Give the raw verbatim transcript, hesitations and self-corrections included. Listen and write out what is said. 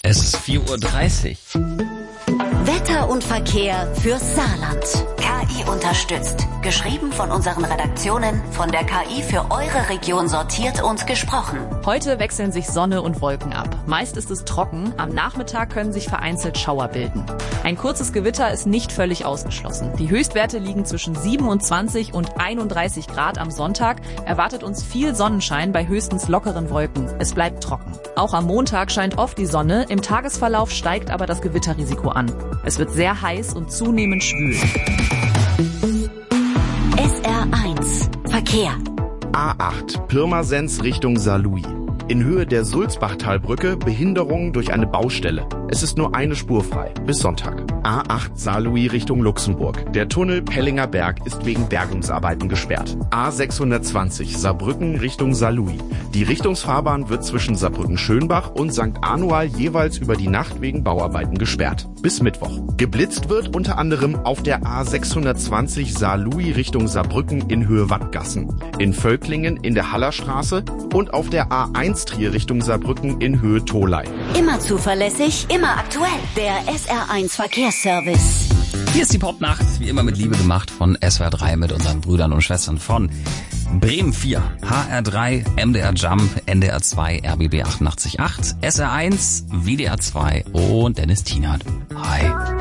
Es ist vier Uhr dreißig. Wetter und Verkehr fürs Saarland. K I unterstützt. Geschrieben von unseren Redaktionen, von der K I für eure Region sortiert und gesprochen. Heute wechseln sich Sonne und Wolken ab. Meist ist es trocken, am Nachmittag können sich vereinzelt Schauer bilden. Ein kurzes Gewitter ist nicht völlig ausgeschlossen. Die Höchstwerte liegen zwischen siebenundzwanzig und einunddreißig Grad am Sonntag. Erwartet uns viel Sonnenschein bei höchstens lockeren Wolken. Es bleibt trocken. Auch am Montag scheint oft die Sonne, im Tagesverlauf steigt aber das Gewitterrisiko an. Es wird sehr heiß und zunehmend schwül. S R eins Verkehr. A acht Pirmasens Richtung Saarlouis. In Höhe der Sulzbachtalbrücke Behinderung durch eine Baustelle. Es ist nur eine Spur frei. Bis Sonntag. A acht Saarlouis Richtung Luxemburg. Der Tunnel Pellinger Berg ist wegen Bergungsarbeiten gesperrt. A sechshundertzwanzig Saarbrücken Richtung Saarlouis. Die Richtungsfahrbahn wird zwischen Saarbrücken-Schönbach und Sankt Anual jeweils über die Nacht wegen Bauarbeiten gesperrt. Bis Mittwoch. Geblitzt wird unter anderem auf der A sechshundertzwanzig Saarlouis Richtung Saarbrücken in Höhe Wattgassen. In Völklingen in der Hallerstraße und auf der A eins Trier Richtung Saarbrücken in Höhe Tholey. Immer zuverlässig, immer aktuell. Der S R eins Verkehrsservice. Hier ist die Popnacht, wie immer mit Liebe gemacht von S W R drei mit unseren Brüdern und Schwestern von Bremen vier, H R drei, M D R Jump, N D R zwei, R B B achtundachtzig Komma acht, S R eins, W D R zwei und Dennis Tienert. Hi.